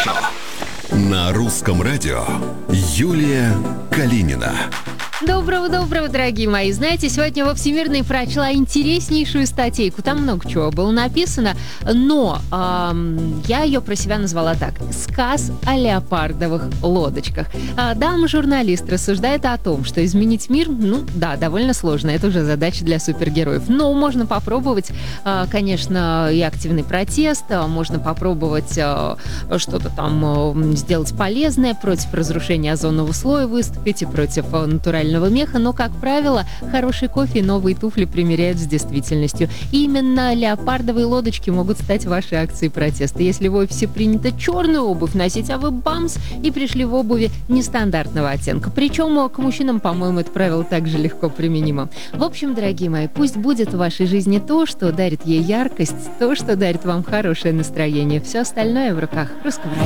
Шоу на русском радио. Юлия Калинина. Доброго, дорогие мои. Знаете, сегодня во Всемирной прочла интереснейшую статейку. Там много чего было написано, но я ее про себя назвала так. Сказ о леопардовых лодочках. Дама-журналист рассуждает о том, что изменить мир, довольно сложно. Это уже задача для супергероев. Но можно попробовать, конечно, и активный протест, можно попробовать что-то там сделать полезное, против разрушения озонового слоя выступить и против натурального меха, но, как правило, хороший кофе и новые туфли примеряют с действительностью. И именно леопардовые лодочки могут стать вашей акцией протеста. Если в офисе принято черную обувь носить, а вы бамс и пришли в обуви нестандартного оттенка. Причем к мужчинам, по-моему, это правило также легко применимо. В общем, дорогие мои, пусть будет в вашей жизни то, что дарит ей яркость, то, что дарит вам хорошее настроение. Все остальное в руках русского радио.